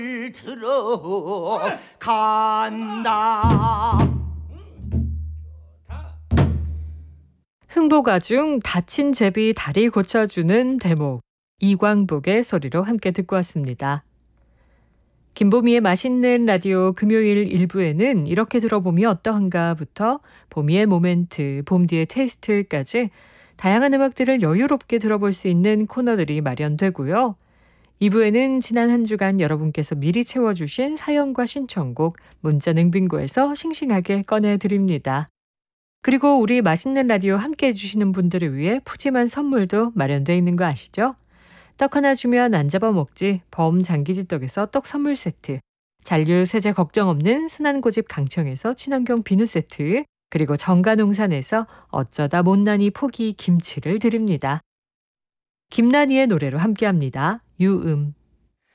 들어간다. 흥보가 중 다친 제비 다리 고쳐주는 대목, 이광복의 소리로 함께 듣고 왔습니다. 김보미의 맛있는 라디오 금요일 1부에는 이렇게 들어보면 어떠한가부터 보미의 모멘트, 봄디의 테이스트까지 다양한 음악들을 여유롭게 들어볼 수 있는 코너들이 마련되고요. 2부에는 지난 한 주간 여러분께서 미리 채워주신 사연과 신청곡 문자 능빙고에서 싱싱하게 꺼내드립니다. 그리고 우리 맛있는 라디오 함께 해주시는 분들을 위해 푸짐한 선물도 마련되어 있는 거 아시죠? 떡 하나 주면 안 잡아먹지 범 장기지떡에서 떡 선물 세트, 잔류 세제 걱정 없는 순환고집 강청에서 친환경 비누 세트, 그리고 정가농산에서 어쩌다 못난이 포기 김치를 드립니다. 김난희의 노래로 함께합니다. 유음.